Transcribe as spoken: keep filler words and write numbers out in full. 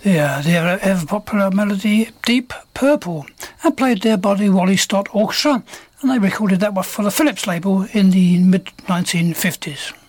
Yeah, their ever-popular melody Deep Purple, and played there by the Wally Stott Orchestra, and they recorded that for the Philips label in the mid nineteen fifties.